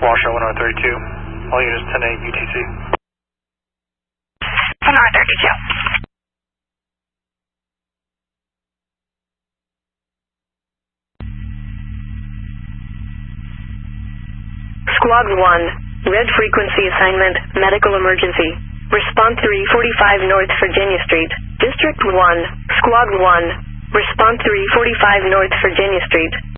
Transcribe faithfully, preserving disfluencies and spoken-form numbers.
Washington one oh thirty-two. All units ten eight U T C. one oh thirty-two. Squad one, red frequency assignment, medical emergency. Response three forty-five North Virginia Street, District one, Squad one. Response three forty-five North Virginia Street.